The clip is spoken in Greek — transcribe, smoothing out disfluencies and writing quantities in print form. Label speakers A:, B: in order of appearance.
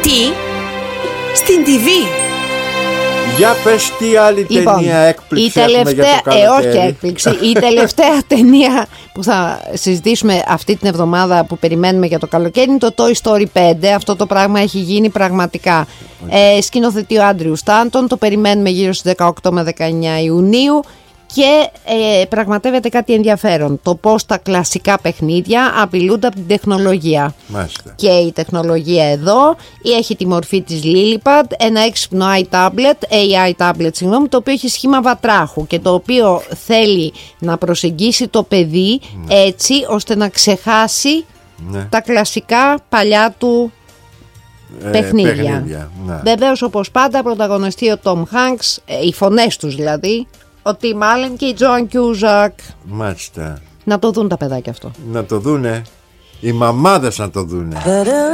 A: Τι? Στην TV?
B: Για πες τι άλλη ταινία έκπληξη έχουμε για το καλοκαίρι.
C: Όχι έκπληξη. Η τελευταία ταινία που θα συζητήσουμε αυτή την εβδομάδα που περιμένουμε για το καλοκαίρι είναι το Toy Story 5. Αυτό το πράγμα έχει γίνει πραγματικά. Σκηνοθετεί ο Άντριου Στάντον. Το περιμένουμε γύρω στις 18 με 19 Ιουνίου. Και πραγματεύεται κάτι ενδιαφέρον. Το πώς τα κλασικά παιχνίδια απειλούνται από την τεχνολογία.
B: Μάλιστα.
C: Και η τεχνολογία εδώ έχει τη μορφή της Lillipad, ένα έξυπνο AI tablet, το οποίο έχει σχήμα βατράχου και το οποίο θέλει να προσεγγίσει το παιδί έτσι ώστε να ξεχάσει τα κλασικά παλιά του παιχνίδια. Βεβαίως, όπως πάντα, πρωταγωνιστεί ο Tom Hanks, οι φωνές τους δηλαδή, ο Tim Allen και η Joan Cusack.
B: Μάλιστα.
C: Να το δουν τα παιδάκια αυτό.
B: Να το δούνε. Οι μαμάδες να το δούνε.